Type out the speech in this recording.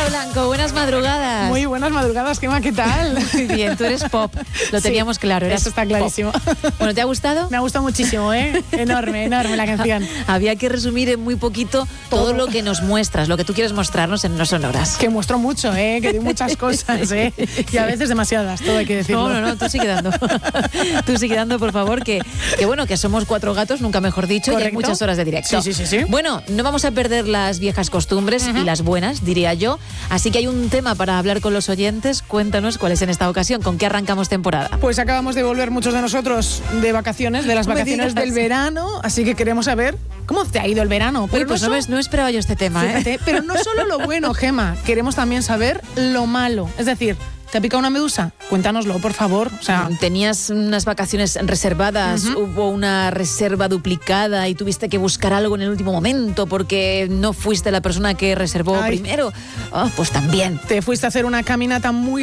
Marta Blanco, buenas madrugadas. Muy buenas madrugadas, Gemma, ¿qué tal? Muy bien, tú eres pop, lo teníamos claro. Eso está clarísimo. Pop. Bueno, ¿te ha gustado? Me ha gustado muchísimo, ¿eh? Enorme la canción. Había que resumir en muy poquito todo lo que nos muestras, lo que tú quieres mostrarnos en No Sonoras. Que muestro mucho, ¿eh? Que di muchas cosas, ¿eh? Y a veces demasiadas, todo hay que decirlo. No, tú sigue dando. Tú sigue dando, por favor, que bueno, que somos 4 gatos, nunca mejor dicho, y hay muchas horas de directo. Sí. Bueno, no vamos a perder las viejas costumbres y las buenas, diría yo. Así que hay un tema para hablar con los oyentes. Cuéntanos cuál es en esta ocasión, con qué arrancamos temporada. Pues acabamos de volver muchos de nosotros de vacaciones, de las vacaciones del verano, así que queremos saber cómo te ha ido el verano. Pero pues no esperaba yo este tema, fíjate, pero no solo lo bueno, Gemma, queremos también saber lo malo. Es decir, ¿te ha picado una medusa? Cuéntanoslo, por favor. O sea, ¿tenías unas vacaciones reservadas, hubo una reserva duplicada y tuviste que buscar algo en el último momento porque no fuiste la persona que reservó primero? Oh, pues también. ¿te fuiste a hacer una caminata muy